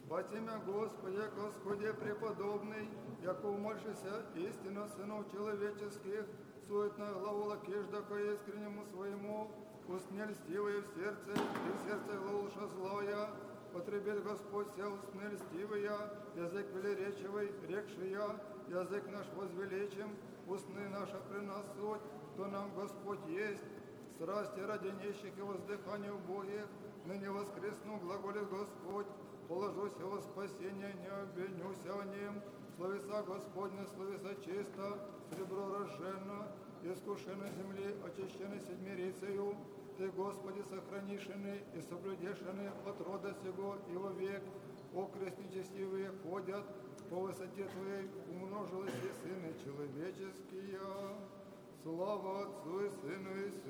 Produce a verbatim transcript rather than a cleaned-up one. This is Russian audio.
Во имя Господи, Господи преподобный, яко умольшися истинно сынов человеческих, суетная глагола кеждако искреннему своему, устне льстивые в сердце, и в сердце глаголша злая, потребит Господь все устны льстивые, язык велеречивый, рекшия, язык наш возвеличим, устны наша при нас суть, то нам Господь есть, страсти ради нищих и воздыхания убогих, ныне воскресну, глаголит Господь, положусь во спасение, не обвинюся о ним, словеса Господне, словеса чисто, сребро рожженно, искушено земли, очищены седмирицею, Ты, Господи, сохранишены и соблюдешены от рода сего и вовек, окрест нечестивые ходят, по высоте Твоей умножились и сыны человеческие. Слава Отцу и Сыну и Святому.